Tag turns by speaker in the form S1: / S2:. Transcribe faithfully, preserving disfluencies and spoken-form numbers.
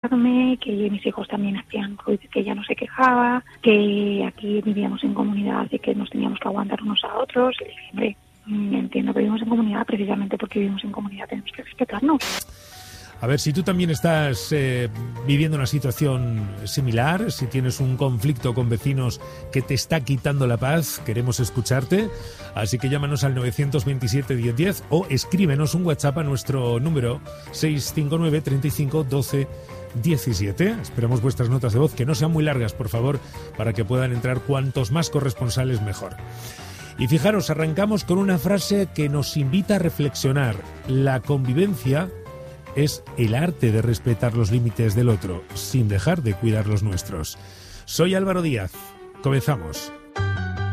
S1: enorme, que mis hijos también hacían ruido, que ella no se quejaba, que aquí vivíamos en comunidad y que nos teníamos que aguantar unos a otros. Y le dije, hombre, entiendo que vivimos en comunidad, precisamente porque vivimos en comunidad tenemos que respetarnos.
S2: A ver, si tú también estás eh, viviendo una situación similar, si tienes un conflicto con vecinos que te está quitando la paz, queremos escucharte. Así que llámanos al nueve dos siete, diez diez o escríbenos un WhatsApp a nuestro número seis cinco nueve, treinta y cinco, doce, diecisiete. Esperamos vuestras notas de voz, que no sean muy largas, por favor, para que puedan entrar cuantos más corresponsales mejor. Y fijaros, arrancamos con una frase que nos invita a reflexionar. La convivencia es el arte de respetar los límites del otro, sin dejar de cuidar los nuestros. Soy Álvaro Díaz. Comenzamos.